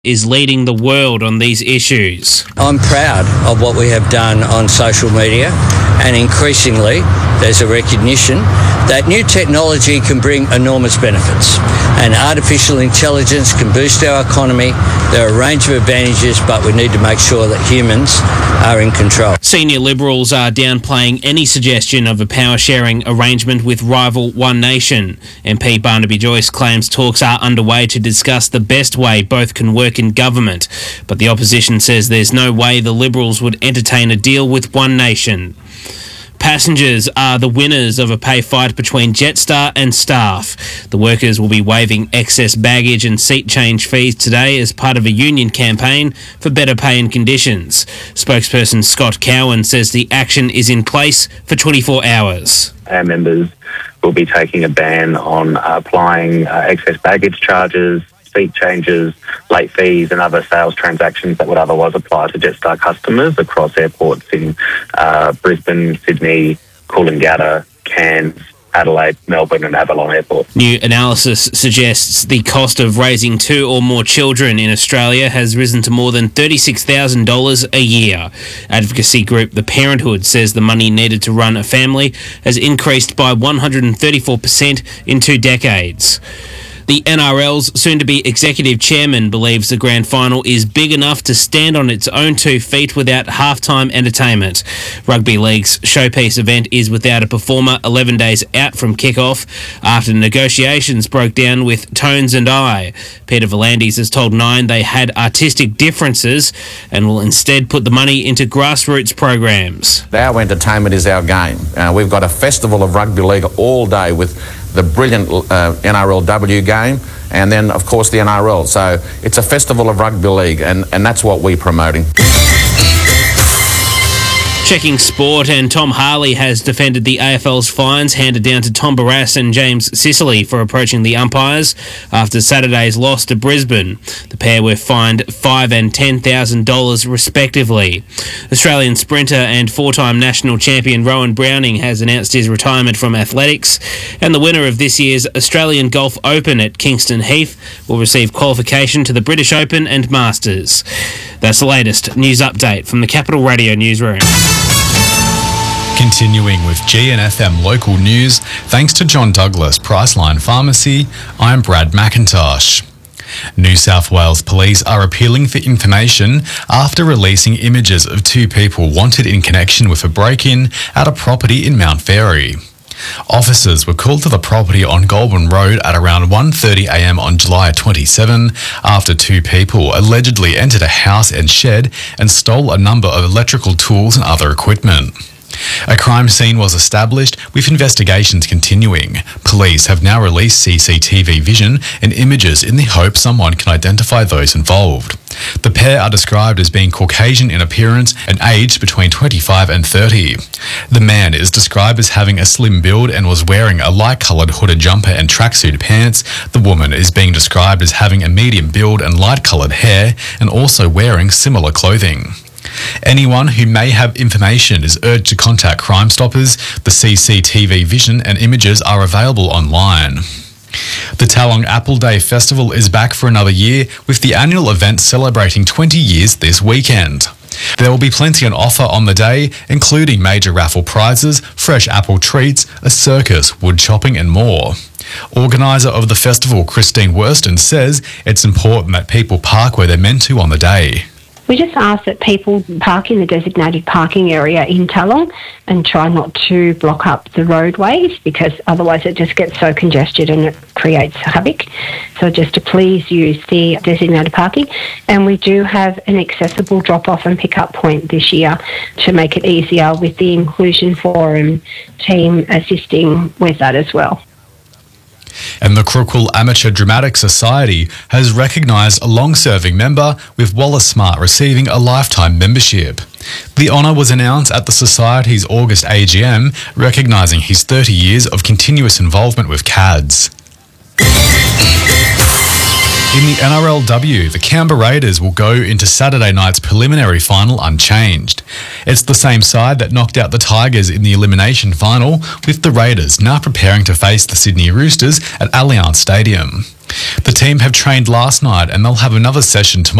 is leading the world on these issues. I'm proud of what we have done on social media, and increasingly there's a recognition that new technology can bring enormous benefits, and artificial intelligence can boost our economy. There are a range of advantages, but we need to make sure that humans are in control. Senior Liberals are downplaying any suggestion of a power-sharing arrangement with rival One Nation. MP Barnaby Joyce claims talks are underway to discuss the best way both can work in government, but the opposition says there's no way the Liberals would entertain a deal with One Nation. Passengers are the winners of a pay fight between Jetstar and staff. The workers will be waiving excess baggage and seat change fees today as part of a union campaign for better pay and conditions. Spokesperson Scott Cowan says the action is in place for 24 hours. Our members will be taking a ban on applying excess baggage charges, seat changes, late fees and other sales transactions that would otherwise apply to Jetstar customers across airports in Brisbane, Sydney, Coolangatta, Cairns, Adelaide, Melbourne and Avalon Airport. New analysis suggests the cost of raising 2 or more children in Australia has risen to more than $36,000 a year. Advocacy group The Parenthood says the money needed to run a family has increased by 134% in 2 decades. The NRL's soon-to-be executive chairman believes the grand final is big enough to stand on its own 2 feet without halftime entertainment. Rugby League's showpiece event is without a performer 11 days out from kick-off after negotiations broke down with Tones and I. Peter V'landys has told Nine they had artistic differences and will instead put the money into grassroots programs. Our entertainment is our game. We've got a festival of rugby league all day with the brilliant NRLW game and then, of course, the NRL. So it's a festival of rugby league and that's what we're promoting. Checking sport, and Tom Harley has defended the AFL's fines handed down to Tom Barrass and James Sicily for approaching the umpires after Saturday's loss to Brisbane. The pair were fined $5,000 and $10,000 respectively. Australian sprinter and 4-time national champion Rowan Browning has announced his retirement from athletics, and the winner of this year's Australian Golf Open at Kingston Heath will receive qualification to the British Open and Masters. That's the latest news update from the Capital Radio newsroom. Continuing with GNFM local news, thanks to John Douglas Priceline Pharmacy, I'm Brad McIntosh. New South Wales Police are appealing for information after releasing images of 2 people wanted in connection with a break-in at a property in Mount Fairy. Officers were called to the property on Goulburn Road at around 1:30am on July 27 after 2 people allegedly entered a house and shed and stole a number of electrical tools and other equipment. A crime scene was established, with investigations continuing. Police have now released CCTV vision and images in the hope someone can identify those involved. The pair are described as being Caucasian in appearance and aged between 25 and 30. The man is described as having a slim build and was wearing a light-coloured hooded jumper and tracksuit pants. The woman is being described as having a medium build and light-coloured hair and also wearing similar clothing. Anyone who may have information is urged to contact Crime Stoppers. The CCTV vision and images are available online. The Talong Apple Day Festival is back for another year, with the annual event celebrating 20 years this weekend. There will be plenty on offer on the day, including major raffle prizes, fresh apple treats, a circus, wood chopping and more. Organiser of the festival, Christine Worston, says it's important that people park where they're meant to on the day. We just ask that people park in the designated parking area in Talong and try not to block up the roadways, because otherwise it just gets so congested and it creates havoc. So just to please use the designated parking. And we do have an accessible drop-off and pick-up point this year to make it easier, with the Inclusion Forum team assisting with that as well. And the Crookwell Amateur Dramatic Society has recognised a long-serving member, with Wallace Smart receiving a lifetime membership. The honour was announced at the Society's August AGM, recognising his 30 years of continuous involvement with CADS. In the NRLW, the Canberra Raiders will go into Saturday night's preliminary final unchanged. It's the same side that knocked out the Tigers in the elimination final, with the Raiders now preparing to face the Sydney Roosters at Allianz Stadium. The team have trained last night and they'll have another session tomorrow